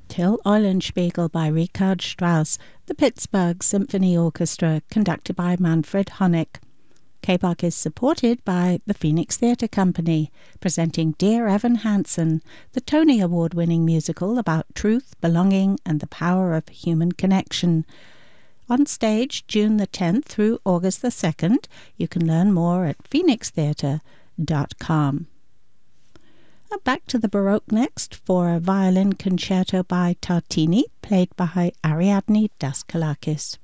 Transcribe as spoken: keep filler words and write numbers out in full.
Till Eulenspiegel by Richard Strauss, the Pittsburgh Symphony Orchestra, conducted by Manfred Honeck. K B O C is supported by the Phoenix Theatre Company, presenting Dear Evan Hansen, the Tony Award-winning musical about truth, belonging, and the power of human connection. On stage June the tenth through August the second. You can learn more at phoenix theatre dot com. Back to the Baroque next for a violin concerto by Tartini, played by Ariadne Daskalakis.